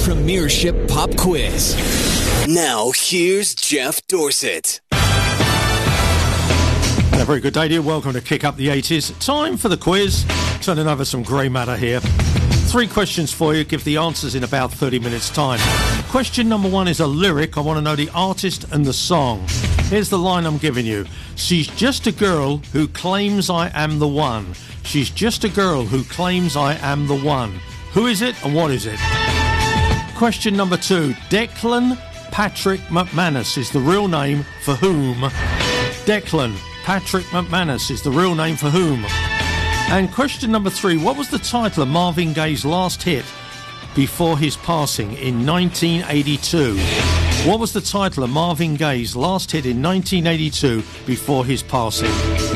Premiership Pop Quiz. Now, here's Jeff Dorset. A very good day to you. Welcome to Kick Up the 80s. Time for the quiz. Turning over some grey matter here. 3 questions for you. Give the answers in about 30 minutes' time. Question number 1 is a lyric. I want to know the artist and the song. Here's the line I'm giving you. She's just a girl who claims I am the one. She's just a girl who claims I am the one. Who is it and what is it? Question number 2. Declan Patrick McManus is the real name for whom? Declan Patrick McManus is the real name for whom? And question number 3. What was the title of Marvin Gaye's last hit before his passing in 1982? What was the title of Marvin Gaye's last hit in 1982 before his passing?